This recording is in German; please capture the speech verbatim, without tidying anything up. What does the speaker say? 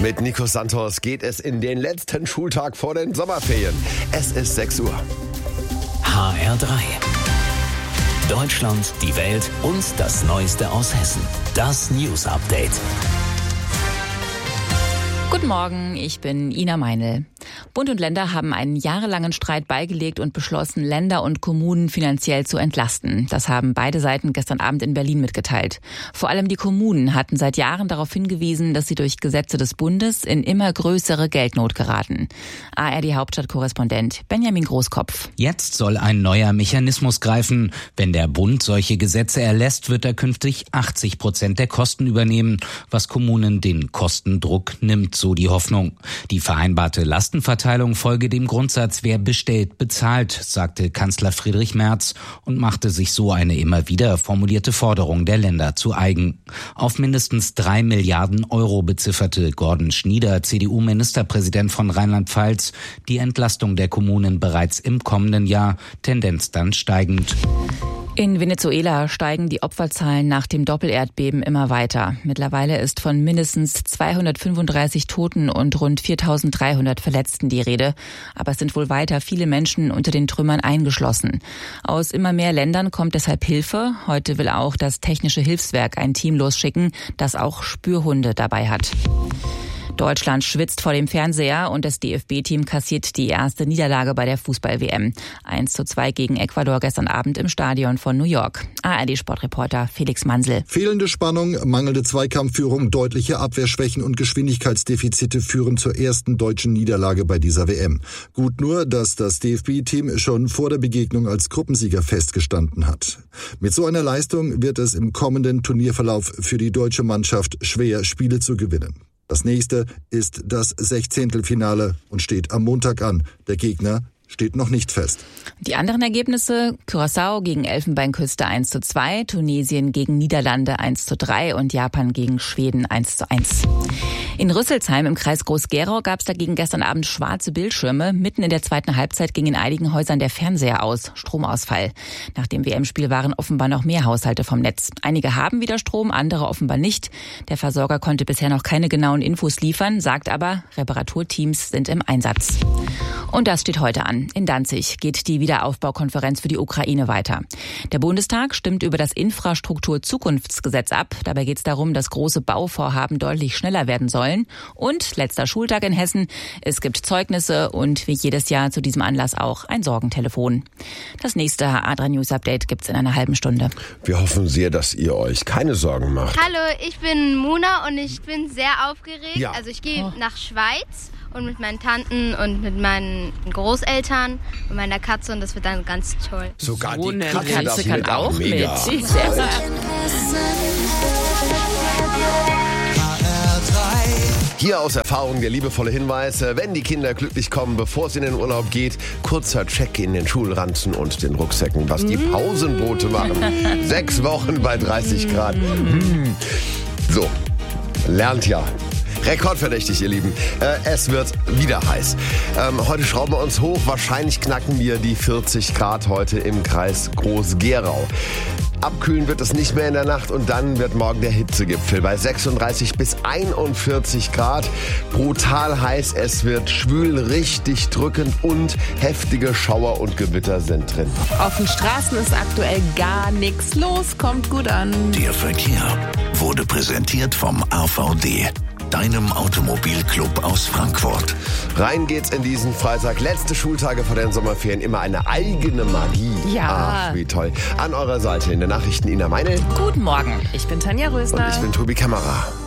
Mit Nico Santos geht es in den letzten Schultag vor den Sommerferien. Es ist sechs Uhr. H R drei. Deutschland, die Welt und das Neueste aus Hessen. Das News Update. Guten Morgen, ich bin Ina Meinl. Bund und Länder haben einen jahrelangen Streit beigelegt und beschlossen, Länder und Kommunen finanziell zu entlasten. Das haben beide Seiten gestern Abend in Berlin mitgeteilt. Vor allem die Kommunen hatten seit Jahren darauf hingewiesen, dass sie durch Gesetze des Bundes in immer größere Geldnot geraten. A R D-Hauptstadtkorrespondent Benjamin Großkopf. Jetzt soll ein neuer Mechanismus greifen. Wenn der Bund solche Gesetze erlässt, wird er künftig achtzig Prozent der Kosten übernehmen, was Kommunen den Kostendruck nimmt, so die Hoffnung. Die vereinbarte Lastenverteilung folge dem Grundsatz, wer bestellt, bezahlt, sagte Kanzler Friedrich Merz und machte sich so eine immer wieder formulierte Forderung der Länder zu eigen. Auf mindestens drei Milliarden Euro bezifferte Gordon Schnieder, C D U-Ministerpräsident von Rheinland-Pfalz, die Entlastung der Kommunen bereits im kommenden Jahr, Tendenz dann steigend. In Venezuela steigen die Opferzahlen nach dem Doppelerdbeben immer weiter. Mittlerweile ist von mindestens zweihundertfünfunddreißig Toten und rund viertausenddreihundert Verletzten die Rede. Aber es sind wohl weiter viele Menschen unter den Trümmern eingeschlossen. Aus immer mehr Ländern kommt deshalb Hilfe. Heute will auch das Technische Hilfswerk ein Team losschicken, das auch Spürhunde dabei hat. Deutschland schwitzt vor dem Fernseher und das D F B-Team kassiert die erste Niederlage bei der Fußball-W M. eins zu zwei gegen Ecuador gestern Abend im Stadion von New York. A R D-Sportreporter Felix Mansel. Fehlende Spannung, mangelnde Zweikampfführung, deutliche Abwehrschwächen und Geschwindigkeitsdefizite führen zur ersten deutschen Niederlage bei dieser W M. Gut nur, dass das D F B-Team schon vor der Begegnung als Gruppensieger festgestanden hat. Mit so einer Leistung wird es im kommenden Turnierverlauf für die deutsche Mannschaft schwer, Spiele zu gewinnen. Das nächste ist das Sechzehntelfinale und steht am Montag an. Der Gegner steht noch nicht fest. Die anderen Ergebnisse: Curaçao gegen Elfenbeinküste eins zu zwei, Tunesien gegen Niederlande eins zu drei und Japan gegen Schweden eins zu eins. In Rüsselsheim im Kreis Groß-Gerau gab es dagegen gestern Abend schwarze Bildschirme. Mitten in der zweiten Halbzeit ging in einigen Häusern der Fernseher aus. Stromausfall. Nach dem W M-Spiel waren offenbar noch mehr Haushalte vom Netz. Einige haben wieder Strom, andere offenbar nicht. Der Versorger konnte bisher noch keine genauen Infos liefern, sagt aber, Reparaturteams sind im Einsatz. Und das steht heute an. In Danzig geht die Wiederaufbaukonferenz für die Ukraine weiter. Der Bundestag stimmt über das Infrastrukturzukunftsgesetz ab. Dabei geht es darum, dass große Bauvorhaben deutlich schneller werden sollen. Und letzter Schultag in Hessen. Es gibt Zeugnisse und wie jedes Jahr zu diesem Anlass auch ein Sorgentelefon. Das nächste H R drei News Update gibt's in einer halben Stunde. Wir hoffen sehr, dass ihr euch keine Sorgen macht. Hallo, ich bin Mona und ich bin sehr aufgeregt. Ja. Also ich gehe oh. nach Schweiz und mit meinen Tanten und mit meinen Großeltern und meiner Katze und das wird dann ganz toll. Sogar so die eine Katze, Katze darf kann mit. auch Mega. mit. Sehr gut. Hier aus Erfahrung der liebevolle Hinweis, wenn die Kinder glücklich kommen, bevor es in den Urlaub geht, kurzer Check in den Schulranzen und den Rucksäcken, was die Pausenboote machen. Sechs Wochen bei dreißig Grad. So, lernt ja. Rekordverdächtig, ihr Lieben. Äh, es wird wieder heiß. Ähm, heute schrauben wir uns hoch. Wahrscheinlich knacken wir die vierzig Grad heute im Kreis Groß-Gerau. Abkühlen wird es nicht mehr in der Nacht und dann wird morgen der Hitzegipfel bei sechsunddreißig bis einundvierzig Grad. Brutal heiß, es wird schwül, richtig drückend und heftige Schauer und Gewitter sind drin. Auf den Straßen ist aktuell gar nichts los, kommt gut an. Der Verkehr wurde präsentiert vom A V D, deinem Automobilclub aus Frankfurt. Rein geht's in diesen Freitag. Letzte Schultage vor den Sommerferien. Immer eine eigene Magie. Ja. Ach, wie toll. An eurer Seite in den Nachrichten Ina Meinl. Guten Morgen, ich bin Tanja Rösner. Und ich bin Tobi Kämmerer.